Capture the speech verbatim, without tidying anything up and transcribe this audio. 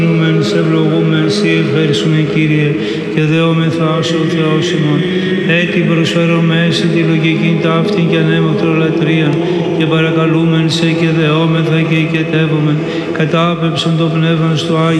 σε ευλογούμεν, σε ευχαριστούμε Κύριε, και δεόμεθα ως ο Θεός ημών. Έτσι προσφέρομαι σε τη λογική ταύτην και ανέμωτρο λατρεία, και παρακαλούμεν σε και δεόμεθα και οικετεύομεν, κατάπεψον το πνεύμα στο Άγιο